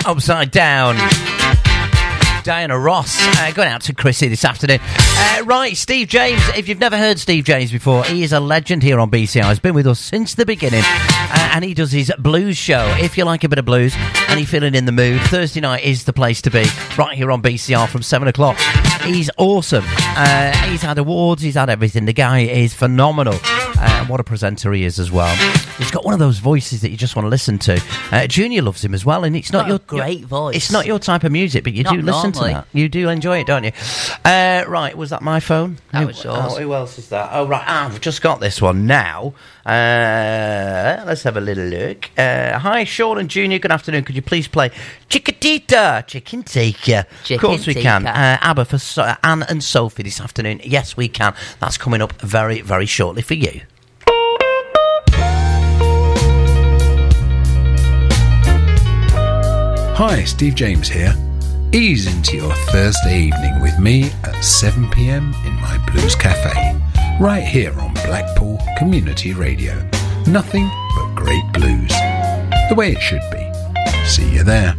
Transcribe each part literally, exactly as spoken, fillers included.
Upside Down. Diana Ross, uh, going out to Chrissy this afternoon. Uh, right, Steve James. If you've never heard Steve James before, he is a legend here on B C R. He's been with us since the beginning, uh, and he does his blues show. If you like a bit of blues and you're feeling in the mood, Thursday night is the place to be, right here on B C R from seven o'clock. He's awesome. Uh, he's had awards, he's had everything. The guy is phenomenal. Uh, what a presenter he is as well. He's got one of those voices that you just want to listen to. Uh, Junior loves him as well, and it's not your great voice. It's not your type of music, but you Not do listen normally. to that. You do enjoy it, don't you? Uh, right, was that my phone? That Who- was yours. Oh, who else is that? Oh, right, ah, I've just got this one now. Uh, let's have a little look. Uh, hi, Sean and Junior. Good afternoon. Could you please play Chickadita, Chicken Tikka? Chicken Of course we can. tikka. Uh, ABBA for so- uh, Anne and Sophie this afternoon. Yes, we can. That's coming up very, very shortly for you. Hi, Steve James here. Ease into your Thursday evening with me at seven p m in my Blues Cafe, right here on Blackpool Community Radio. Nothing but great blues, the way it should be. See you there.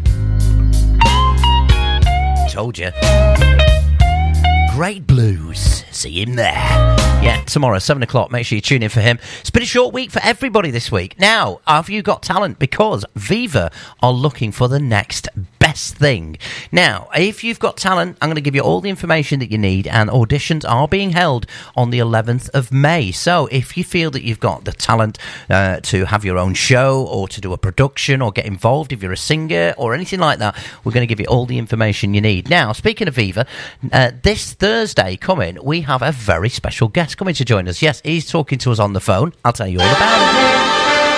Told you. Great blues. See him there. Yeah, tomorrow, seven o'clock. Make sure you tune in for him. It's been a short week for everybody this week. Now, have you got talent? Because Viva are looking for the next best thing. Now, if you've got talent, I'm going to give you all the information that you need, and auditions are being held on the eleventh of May. So if you feel that you've got the talent uh, to have your own show or to do a production or get involved if you're a singer or anything like that, we're going to give you all the information you need. Now, speaking of Viva, uh, this Thursday coming, we have a very special guest coming to join us. Yes, he's talking to us on the phone. I'll tell you all about it.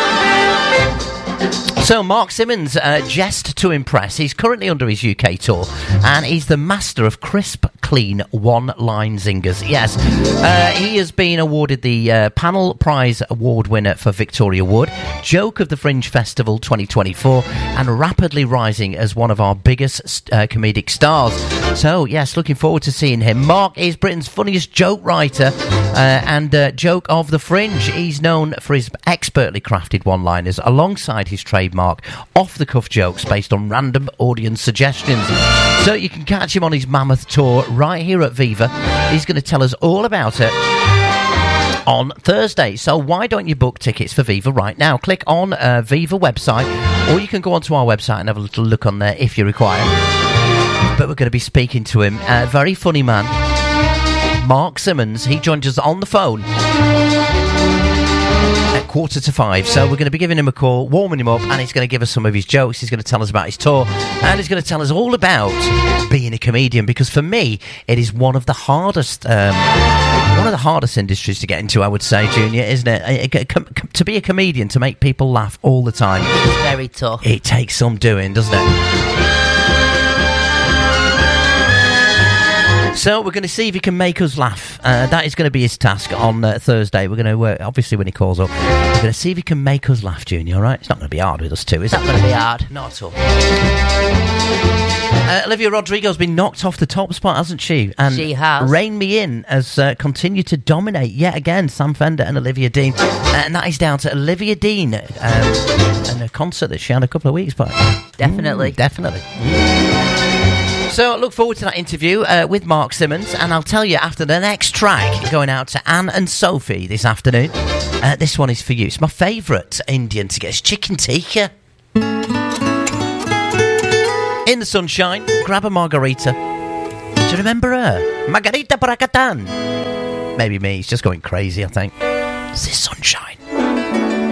So, Mark Simmons, uh, Jest to Impress. He's currently under his U K tour, and he's the master of crisp, clean, one-line zingers. Yes, uh, he has been awarded the uh, Panel Prize Award winner for Victoria Wood, Joke of the Fringe Festival twenty twenty-four, and rapidly rising as one of our biggest uh, comedic stars. So, yes, looking forward to seeing him. Mark is Britain's funniest joke writer uh, and uh, Joke of the Fringe. He's known for his expertly crafted one-liners alongside his trademark off-the-cuff jokes based on random audience suggestions. So you can catch him on his mammoth tour right here at Viva. He's going to tell us all about it on Thursday. So why don't you book tickets for Viva right now? Click on uh, Viva website, or you can go onto our website and have a little look on there if you require. But we're going to be speaking to him. A uh, very funny man, Mark Simmons. He joined us on the phone at quarter to five. So we're going to be giving him a call, warming him up, and he's going to give us some of his jokes. He's going to tell us about his tour, and he's going to tell us all about being a comedian, because for me, it is one of the hardest um, one of the hardest industries to get into, I would say, Junior, isn't it? It- it- com- com- To be a comedian, to make people laugh all the time, It's very tough. it takes some doing, doesn't it? So we're going to see if he can make us laugh. Uh, that is going to be his task on uh, Thursday. We're going to work, obviously, when he calls up, we're going to see if he can make us laugh, Junior, all right? It's not going to be hard with us two, is It's it? not going to be hard. Not at all. Uh, Olivia Rodrigo's been knocked off the top spot, hasn't she? And She has. Rain Me In has uh, continued to dominate yet again, Sam Fender and Olivia Dean. Uh, and that is down to Olivia Dean um, and a concert that she had a couple of weeks back. Definitely. Mm, definitely. So look forward to that interview uh, with Mark Simmons, and I'll tell you after the next track, going out to Anne and Sophie this afternoon. Uh, this one is for you. It's my favourite Indian to get. It's Chicken Tikka. In the sunshine, grab a margarita. Do you remember her? Margarita Parakatan. Maybe me, he's just going crazy, I think. It's this sunshine.